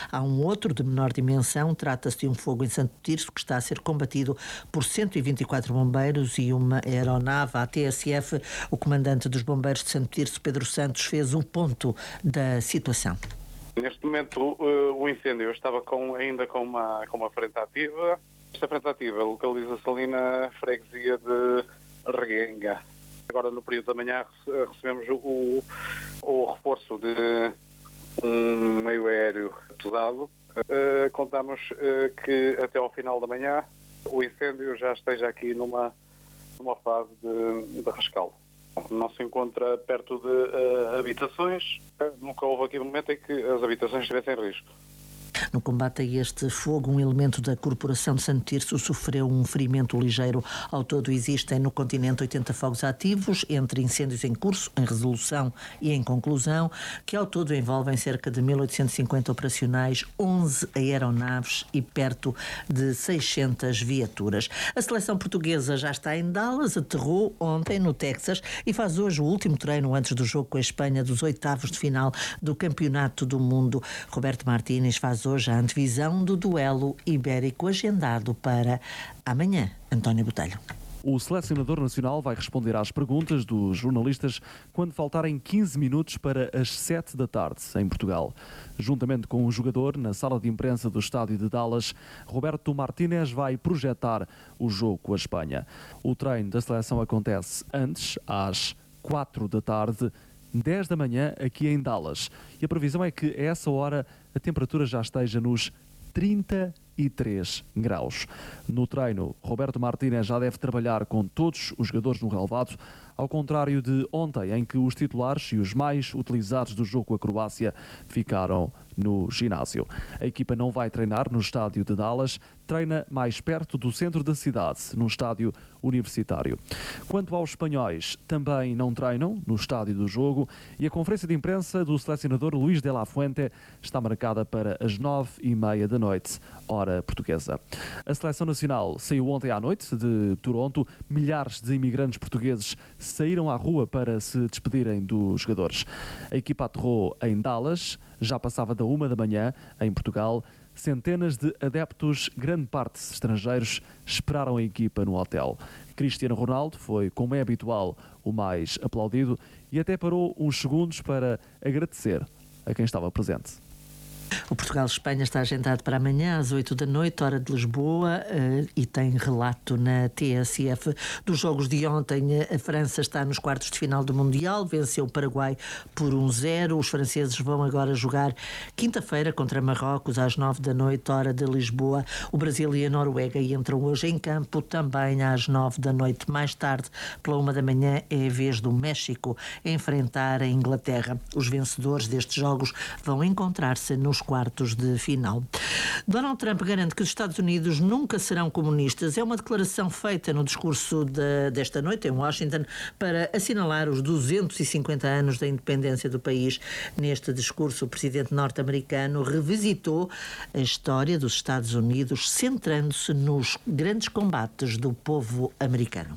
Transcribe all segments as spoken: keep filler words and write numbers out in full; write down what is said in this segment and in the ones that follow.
Há um outro de menor dimensão, trata-se de um fogo em Santo Tirso que está a ser combatido por cento e vinte e quatro bombeiros e uma aeronave. A T S F, o comandante dos bombeiros de Santo Tirso, Pedro Santos, fez um ponto da situação. Neste momento o incêndio estava com, ainda com uma, com uma frente ativa. Esta frente ativa localiza-se ali na freguesia de Reguenga. Agora no período da manhã recebemos o, o reforço de um meio aéreo pesado. Uh, contamos uh, que até ao final da manhã o incêndio já esteja aqui numa, numa fase de, de rescaldo. Não se encontra perto de uh, habitações. Uh, nunca houve aqui um momento em que as habitações estivessem em risco. No combate a este fogo, um elemento da Corporação de Santo Tirso sofreu um ferimento ligeiro. Ao todo existem no continente oitenta fogos ativos, entre incêndios em curso, em resolução e em conclusão, que ao todo envolvem cerca de mil oitocentos e cinquenta operacionais, onze aeronaves e perto de seiscentas viaturas. A seleção portuguesa já está em Dallas, aterrou ontem no Texas e faz hoje o último treino antes do jogo com a Espanha dos oitavos de final do Campeonato do Mundo. Roberto Martínez faz hoje a antevisão do duelo ibérico agendado para amanhã. António Botelho. O selecionador nacional vai responder às perguntas dos jornalistas quando faltarem quinze minutos para as sete da tarde, em Portugal. Juntamente com o jogador, na sala de imprensa do estádio de Dallas, Roberto Martínez vai projetar o jogo com a Espanha. O treino da seleção acontece antes, às quatro da tarde, dez da manhã, aqui em Dallas. E a previsão é que a essa hora a temperatura já esteja nos trinta e três graus. No treino, Roberto Martínez já deve trabalhar com todos os jogadores no relvado, ao contrário de ontem, em que os titulares e os mais utilizados do jogo com a Croácia ficaram no ginásio. A equipa não vai treinar no estádio de Dallas, treina mais perto do centro da cidade, num estádio universitário. Quanto aos espanhóis, também não treinam no estádio do jogo e a conferência de imprensa do selecionador Luís de la Fuente está marcada para as nove e meia da noite, hora portuguesa. A seleção nacional saiu ontem à noite de Toronto. Milhares de imigrantes portugueses saíram à rua para se despedirem dos jogadores. A equipa aterrou em Dallas, já passava da uma da manhã, em Portugal. Centenas de adeptos, grande parte estrangeiros, esperaram a equipa no hotel. Cristiano Ronaldo foi, como é habitual, o mais aplaudido e até parou uns segundos para agradecer a quem estava presente. O Portugal-Espanha está agendado para amanhã às oito da noite, hora de Lisboa, e tem relato na T S F dos jogos de ontem. A França está nos quartos de final do Mundial, venceu o Paraguai por um zero. Os franceses vão agora jogar quinta-feira contra Marrocos às nove da noite, hora de Lisboa. O Brasil e a Noruega entram hoje em campo também às nove da noite. Mais tarde, pela uma da manhã, é a vez do México enfrentar a Inglaterra. Os vencedores destes jogos vão encontrar-se nos quartos de final. Donald Trump garante que os Estados Unidos nunca serão comunistas. É uma declaração feita no discurso de, desta noite em Washington para assinalar os duzentos e cinquenta anos da independência do país. Neste discurso, o presidente norte-americano revisitou a história dos Estados Unidos, centrando-se nos grandes combates do povo americano.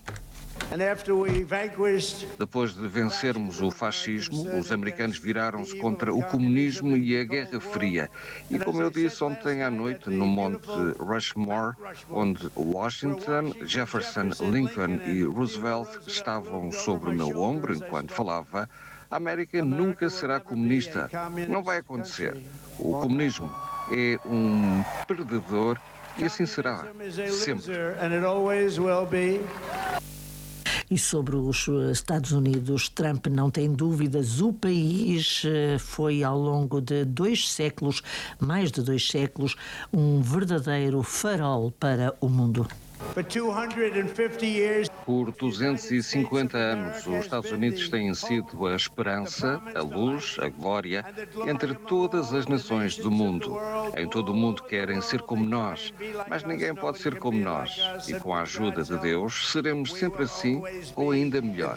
Depois de vencermos o fascismo, os americanos viraram-se contra o comunismo e a Guerra Fria. E como eu disse ontem à noite no Monte Rushmore, onde Washington, Jefferson, Lincoln e Roosevelt estavam sobre o meu ombro enquanto falava, a América nunca será comunista. Não vai acontecer. O comunismo é um perdedor e assim será, sempre. E sobre os Estados Unidos, Trump não tem dúvidas. O país foi, ao longo de dois séculos, mais de dois séculos, um verdadeiro farol para o mundo. Por duzentos e cinquenta anos, os Estados Unidos têm sido a esperança, a luz, a glória entre todas as nações do mundo. Em todo o mundo querem ser como nós, mas ninguém pode ser como nós. E com a ajuda de Deus, seremos sempre assim ou ainda melhor.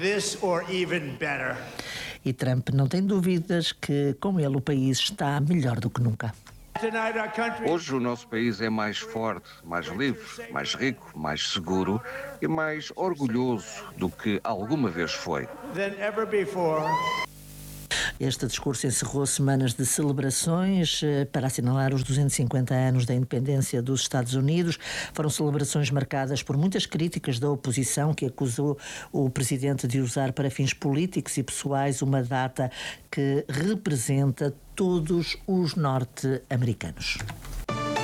E Trump não tem dúvidas que, com ele, o país está melhor do que nunca. Hoje o nosso país é mais forte, mais livre, mais rico, mais seguro e mais orgulhoso do que alguma vez foi. Este discurso encerrou semanas de celebrações para assinalar os duzentos e cinquenta anos da independência dos Estados Unidos. Foram celebrações marcadas por muitas críticas da oposição, que acusou o presidente de usar para fins políticos e pessoais uma data que representa todos os norte-americanos.